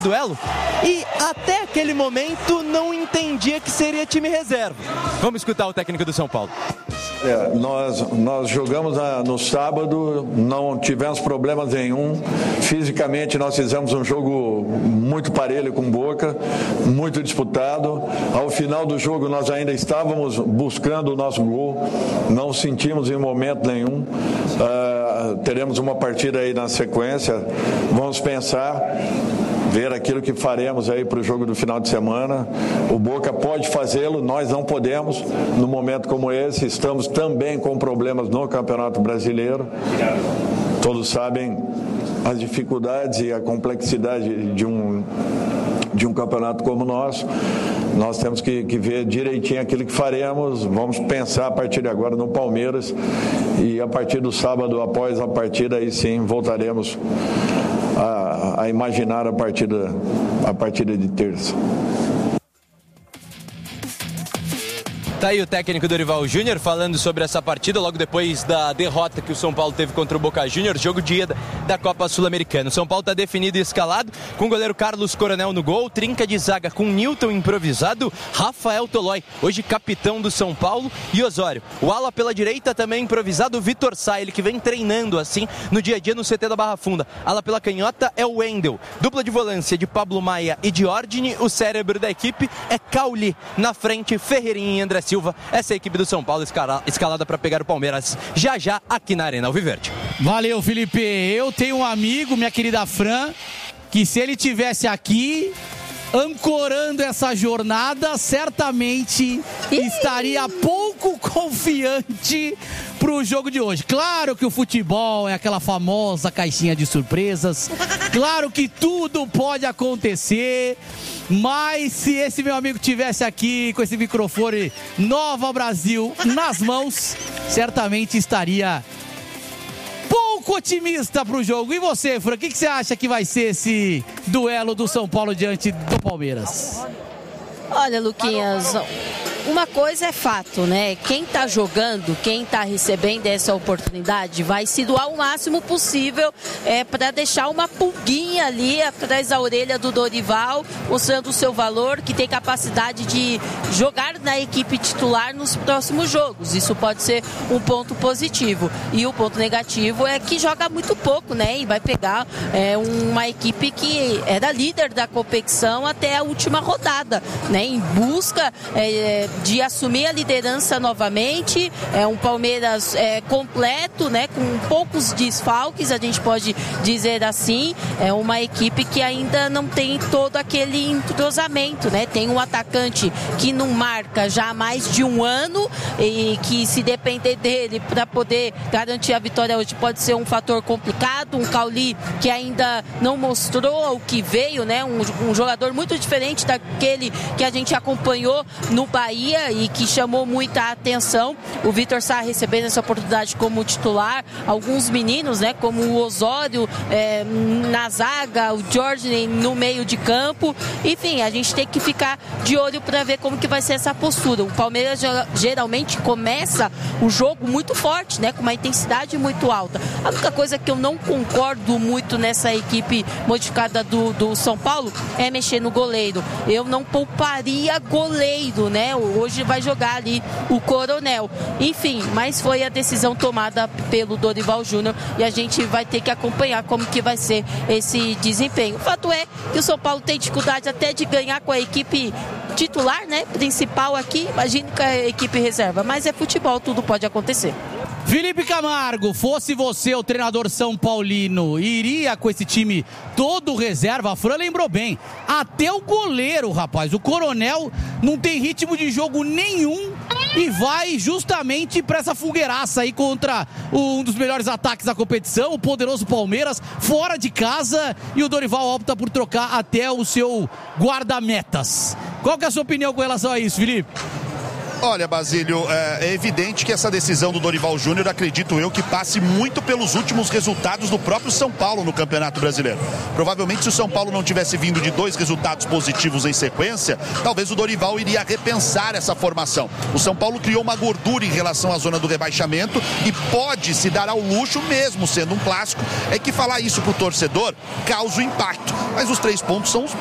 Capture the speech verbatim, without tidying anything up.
duelo e até aquele momento não entendia que seria time reserva. Vamos escutar o técnico do São Paulo. É, nós, nós jogamos a, no sábado, não tivemos problemas nenhum. Fisicamente nós fizemos um jogo muito parelho com Boca, muito disputado. Ao final do jogo nós ainda estávamos buscando o nosso gol, não sentimos em momento nenhum. Uh, teremos uma partida aí na sequência, vamos pensar, ver aquilo que faremos aí para o jogo do final de semana. O Boca pode fazê-lo, nós não podemos. No momento como esse, estamos também com problemas no Campeonato Brasileiro. Todos sabem as dificuldades e a complexidade de um, de um campeonato como o nosso. Nós temos que, que ver direitinho aquilo que faremos. Vamos pensar a partir de agora no Palmeiras e a partir do sábado, após a partida, aí sim voltaremos A, a imaginar a partida, a partida de terça. Tá aí o técnico Dorival Júnior falando sobre essa partida logo depois da derrota que o São Paulo teve contra o Boca Juniors, jogo de ida da Copa Sul-Americana. O São Paulo está definido e escalado, com o goleiro Carlos Coronel no gol, trinca de zaga com Nilton improvisado, Rafael Tolói, hoje capitão do São Paulo, e Osório. O ala pela direita também improvisado, Vitor Sá, ele que vem treinando assim no dia a dia no C T da Barra Funda. Ala pela canhota é o Wendel. Dupla de volância de Pablo Maia e de Ordine, o cérebro da equipe é Cauli. Na frente, Ferreirinha e André Silva. Essa é a equipe do São Paulo escalada para pegar o Palmeiras já já aqui na Arena Alviverde. Valeu, Felipe. Eu tenho um amigo, minha querida Fran, que se ele tivesse aqui ancorando essa jornada, certamente estaria pouco confiante pro jogo de hoje. Claro que o futebol é aquela famosa caixinha de surpresas, claro que tudo pode acontecer, mas se esse meu amigo tivesse aqui com esse microfone Nova Brasil nas mãos, certamente estaria pouco otimista pro jogo. E você, Fran, o que, que você acha que vai ser esse duelo do São Paulo diante do Palmeiras? Olha, Luquinhas, uma coisa é fato, né? Quem tá jogando, quem tá recebendo essa oportunidade vai se doar o máximo possível é, para deixar uma pulguinha ali atrás da orelha do Dorival, mostrando o seu valor, que tem capacidade de jogar na equipe titular nos próximos jogos. Isso pode ser um ponto positivo. E o ponto negativo é que joga muito pouco, né? E vai pegar é, uma equipe que era líder da competição até a última rodada, né? Em busca é, de assumir a liderança novamente. É um Palmeiras é, completo, né, com poucos desfalques, a gente pode dizer assim. É uma equipe que ainda não tem todo aquele entrosamento, né? Tem um atacante que não marca já há mais de um ano e que, se depender dele para poder garantir a vitória hoje, pode ser um fator complicado. Um Cauli que ainda não mostrou o que veio, né? Um, um jogador muito diferente daquele que a gente acompanhou no Bahia e que chamou muita atenção. O Vitor Sá recebendo essa oportunidade como titular, alguns meninos, né, como o Osório é, na zaga, o Jorge no meio de campo. Enfim, a gente tem que ficar de olho para ver como que vai ser essa postura. O Palmeiras geralmente começa o jogo muito forte, né, com uma intensidade muito alta. A única coisa que eu não concordo muito nessa equipe modificada do, do São Paulo é mexer no goleiro. Eu não pouparia goleiro, né? Hoje vai jogar ali o Coronel. Enfim, mas foi a decisão tomada pelo Dorival Júnior e a gente vai ter que acompanhar como que vai ser esse desempenho. O fato é que o São Paulo tem dificuldade até de ganhar com a equipe titular, né? Principal aqui, imagine com a equipe reserva. Mas é futebol, tudo pode acontecer. Felipe Camargo, fosse você o treinador São Paulino, iria com esse time todo reserva? A Fran lembrou bem, até o goleiro, rapaz, o Coronel não tem ritmo de jogo nenhum e vai justamente para essa fogueiraça aí contra um dos melhores ataques da competição, o poderoso Palmeiras, fora de casa, e o Dorival opta por trocar até o seu guarda-metas. Qual que é a sua opinião com relação a isso, Felipe? Olha, Basílio, é evidente que essa decisão do Dorival Júnior, acredito eu, que passe muito pelos últimos resultados do próprio São Paulo no Campeonato Brasileiro. Provavelmente, se o São Paulo não tivesse vindo de dois resultados positivos em sequência, talvez o Dorival iria repensar essa formação. O São Paulo criou uma gordura em relação à zona do rebaixamento e pode se dar ao luxo, mesmo sendo um clássico, é que falar isso pro torcedor causa o impacto. Mas os três pontos são os